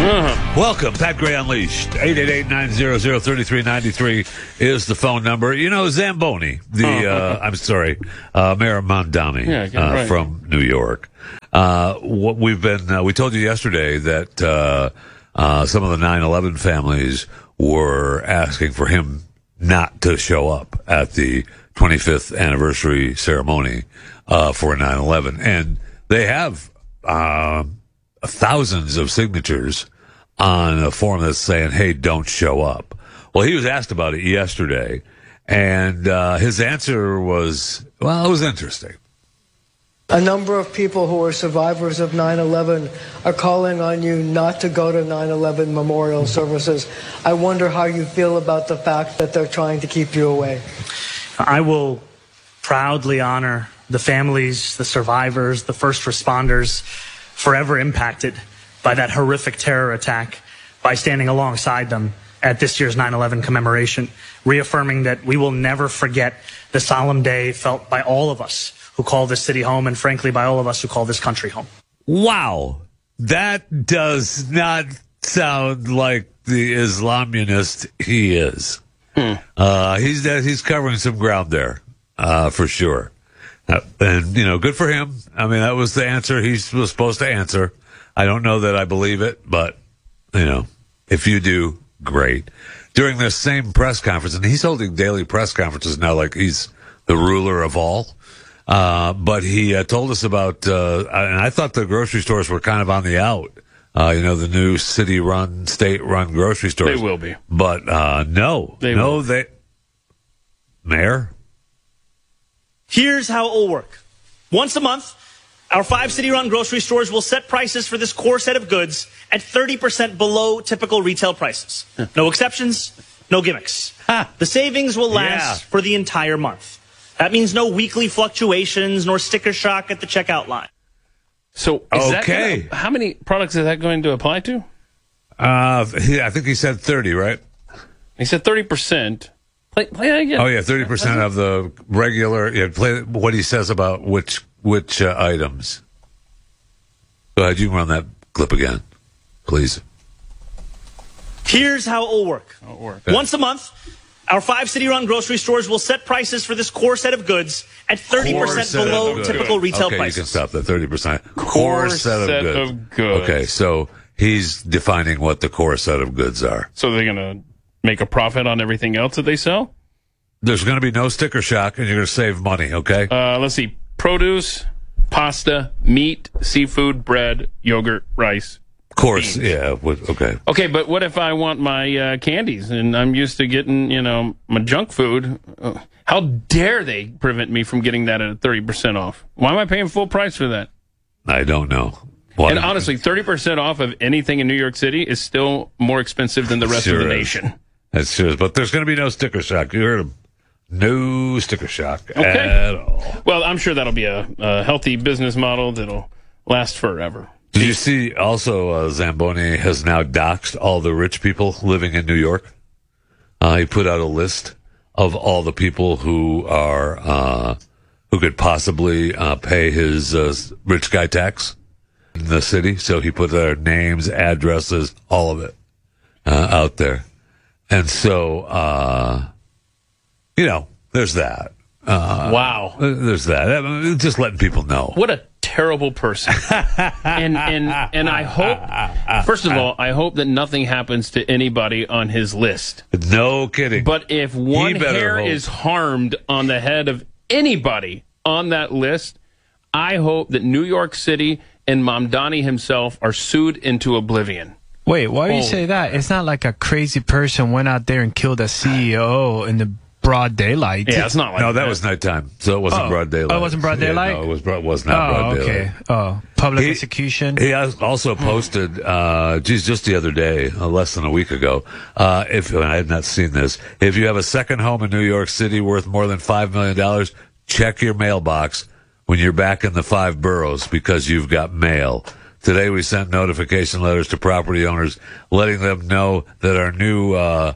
Welcome, Pat Gray Unleashed. 888-900-3393 is the phone number. You know, Zamboni, Mayor Mamdani from New York. We told you yesterday that some of the 9/11 families were asking for him not to show up at the 25th anniversary ceremony for 9/11, and they have thousands of signatures on a form that's saying, hey, don't show up. Well, he was asked about it yesterday, and his answer was, well, it was interesting. A number of people who are survivors of 9/11 are calling on you not to go to 9/11 memorial services. I wonder how you feel about the fact that they're trying to keep you away. I will proudly honor the families, the survivors, the first responders forever impacted by that horrific terror attack by standing alongside them at this year's 9/11 commemoration, reaffirming that we will never forget the solemn day felt by all of us who call this city home and, frankly, by all of us who call this country home. Wow. That does not sound like the Islamunist he is. He's covering some ground there, for sure. And, good for him. I mean, that was the answer he was supposed to answer. I don't know that I believe it, but, if you do, great. During this same press conference, and he's holding daily press conferences now like he's the ruler of all, but he told us about, and I thought the grocery stores were kind of on the out, the new city-run, state-run grocery stores. They will be. But no. Mayor? Here's how it will work. Once a month, our 5 city-run grocery stores will set prices for this core set of goods at 30% below typical retail prices. No exceptions, no gimmicks. The savings will last for the entire month. That means no weekly fluctuations nor sticker shock at the checkout line. So, how many products is that going to apply to? I think he said 30, right? He said 30%. Play that again. Oh, yeah, 30% of the regular. Yeah, play what he says about which items. Go ahead, you can run that clip again, please. Here's how it will work. Once a month, our 5 city-run grocery stores will set prices for this core set of goods at 30% below typical retail prices. You can stop that 30%. Core set of goods. Okay, so he's defining what the core set of goods are. So they're going to make a profit on everything else that they sell? There's going to be no sticker shock, and you're going to save money, okay? Let's see. Produce, pasta, meat, seafood, bread, yogurt, rice. Of course, beans. Yeah. Okay. Okay, but what if I want my candies, and I'm used to getting, my junk food? How dare they prevent me from getting that at 30% off? Why am I paying full price for that? I don't know. And honestly, 30% off of anything in New York City is still more expensive than the rest of the nation. That's true, but there's going to be no sticker shock. You heard him. No sticker shock at all. Well, I'm sure that'll be a healthy business model that'll last forever. Did you see also Zamboni has now doxed all the rich people living in New York? He put out a list of all the people who are who could possibly pay his rich guy tax in the city. So he put their names, addresses, all of it out there. And so, there's that. Wow. There's that. I mean, just letting people know. What a terrible person. and I hope, first of all, I hope that nothing happens to anybody on his list. No kidding. But if one hair is harmed on the head of anybody on that list, I hope that New York City and Mamdani himself are sued into oblivion. Wait, why do you say that? It's not like a crazy person went out there and killed a CEO in the broad daylight. Yeah, it's not like that. was nighttime, so it wasn't broad daylight. Oh, it wasn't broad daylight? Yeah, no, it was not broad daylight. Okay. Oh, public execution. He also posted, just the other day, less than a week ago, if I had not seen this, if you have a second home in New York City worth more than $5 million, check your mailbox when you're back in the 5 boroughs because you've got mail. Today we sent notification letters to property owners letting them know that our new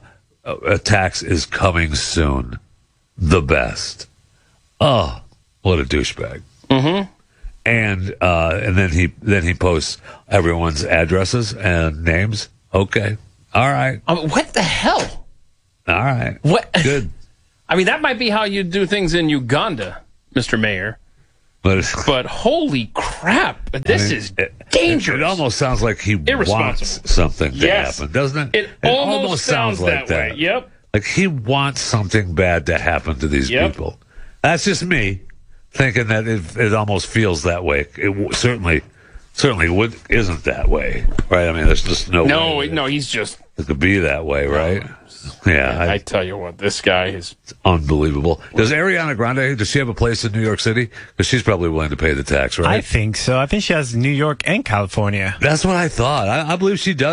tax is coming soon. The best. Oh, what a douchebag. Mm-hmm. and then he posts everyone's addresses and names. Okay, all right, What the hell? all right, What? good. I mean, that might be how you do things in Uganda, Mr. Mayor. But holy crap, this is dangerous. It almost sounds like he Irresponsible. wants something to Yes. happen, doesn't it? It almost sounds like that way. Yep. Like he wants something bad to happen to these Yep. people. That's just me thinking that it almost feels that way. It certainly isn't that way, right? I mean, there's just no way No, he's just. it could be that way, right? Yeah, I tell you what, this guy is. unbelievable. Does Ariana Grande, does she have a place in New York City? Because she's probably willing to pay the tax, right? I think so. I think she has New York and California. That's what I thought. I believe she does.